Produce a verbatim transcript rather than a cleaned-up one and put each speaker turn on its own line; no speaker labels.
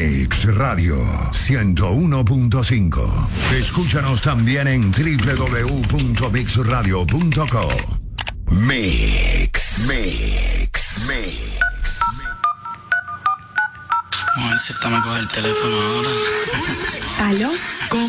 Mix Radio ciento uno punto cinco. Escúchanos también en doble u doble u doble u punto mix radio punto com. Mix, Mix, Mix.
Mujercita me coge el teléfono ahora.
¿Aló?